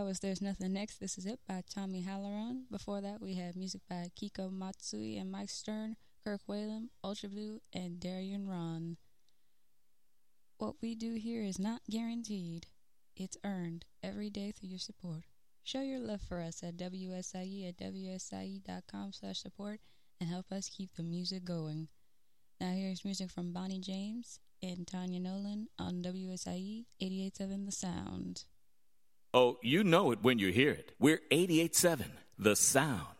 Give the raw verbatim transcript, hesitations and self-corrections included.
was There's Nothing Next, This Is It by Tommy Halloran. Before that, we had music by Kiko Matsui and Mike Stern, Kirk Whalum, Ultra Blue, and Darian Ron. What we do here is not guaranteed. It's earned every day through your support. Show your love for us at W S I E at W S I E dot com slash support and help us keep the music going. Now here's music from Bonnie James and Tanya Nolan on W S I E eighty-eight point seven The Sound. Oh, you know it when you hear it. We're eighty-eight point seven The Sound.